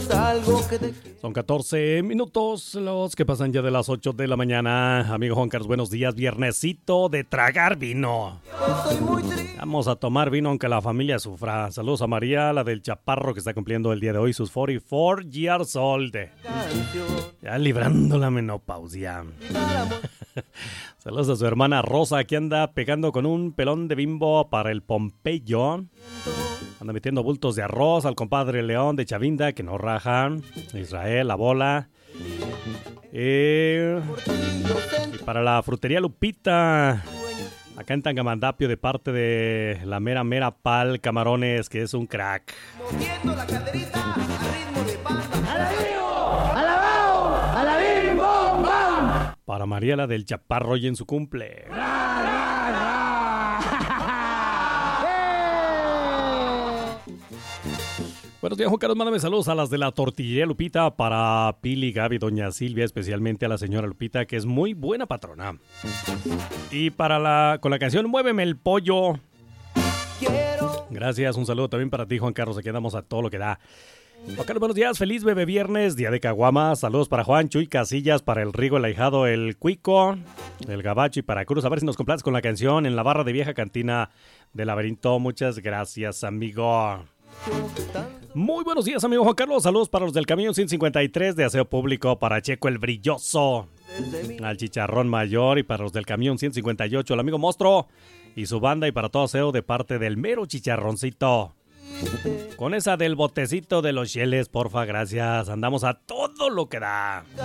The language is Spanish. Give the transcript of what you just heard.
es algo que te... Son 14 minutos los que pasan ya de las 8 de la mañana. Amigo Juan Carlos, buenos días. Viernesito de tragar vino. Vamos a tomar vino aunque la familia sufra. Saludos a María, la del Chaparro, que está cumpliendo el día de hoy sus 44 years old. Ya librando la menopausia. Saludos a su hermana Rosa, que anda pegando con un pelón de Bimbo para el Pompeyo. Anda metiendo bultos de arroz al compadre León de Chavinda, que no rajan. Israel, la bola. Y para la frutería Lupita, acá en Tangamandapio, de parte de la mera Pal Camarones, que es un crack. Moviendo la calderita al ritmo de banda. ¡Alabao! ¡Alabim, bom, bam! Para Mariela del Chaparro y en su cumple. Buenos días, Juan Carlos. Mándame saludos a las de la tortillería Lupita, para Pili, Gaby, doña Silvia, especialmente a la señora Lupita, que es muy buena patrona. Y con la canción Muéveme el Pollo. Gracias, un saludo también para ti, Juan Carlos. Aquí andamos a todo lo que da. Juan Carlos, buenos días, feliz bebé viernes, día de caguama. Saludos para Juan, Chuy Casillas, para el Rigo, el ahijado, el Cuico, el Gabacho y para Cruz. A ver si nos complaces con la canción En la barra de vieja cantina del laberinto. Muchas gracias, amigo. Muy buenos días, amigo Juan Carlos. Saludos para los del Camión 153 de Aseo Público, para Checo el Brilloso, al Chicharrón Mayor, y para los del Camión 158, el amigo Monstruo y su banda, y para todo Aseo de parte del mero Chicharroncito. Con esa del botecito de los cheles, porfa, gracias. Andamos a todo lo que da.